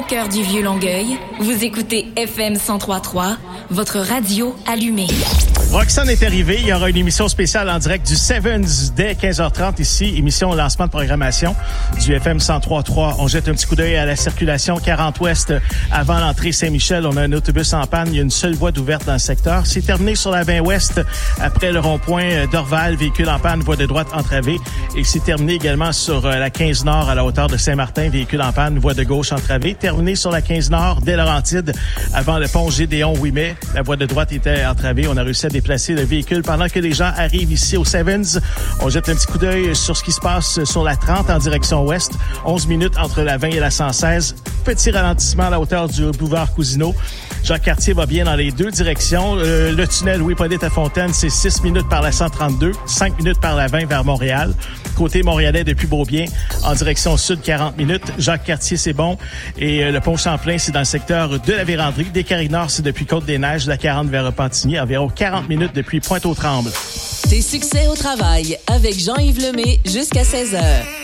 cœur du vieux Longueuil, vous écoutez FM 103.3, votre radio allumée. Roxane est arrivée. Il y aura une émission spéciale en direct du Sevens dès 15h30 ici. Émission lancement de programmation du FM 103.3. On jette un petit coup d'œil à la circulation 40 Ouest avant l'entrée Saint-Michel. On a un autobus en panne. Il y a une seule voie d'ouverte dans le secteur. C'est terminé sur la 20 Ouest après le rond-point d'Orval. Véhicule en panne, voie de droite entravée. Et c'est terminé également sur la 15 Nord à la hauteur de Saint-Martin. Véhicule en panne, voie de gauche entravée. Terminé sur la 15 Nord dès Laurentides avant le pont Gédéon-Ouimet. La voie de droite était entravée. On a réussi à déplacer le véhicule pendant que les gens arrivent ici au Sevens. On jette un petit coup d'œil sur ce qui se passe sur la 30 en direction ouest. 11 minutes entre la 20 et la 116. Petit ralentissement à la hauteur du boulevard Cousineau. Jacques-Cartier va bien dans les deux directions. Le tunnel Louis-Hippolyte à Fontaine, c'est 6 minutes par la 132, 5 minutes par la 20 vers Montréal. Côté montréalais depuis Beaubien, en direction sud, 40 minutes. Jacques-Cartier, c'est bon. Et le pont Champlain, c'est dans le secteur de la Vérandrie. Des Carrières-Nord, c'est depuis Côte-des-Neiges, la 40 vers Repentigny, environ 40 minutes depuis Pointe-aux-Trembles. Tes succès au travail avec Jean-Yves Lemay jusqu'à 16h.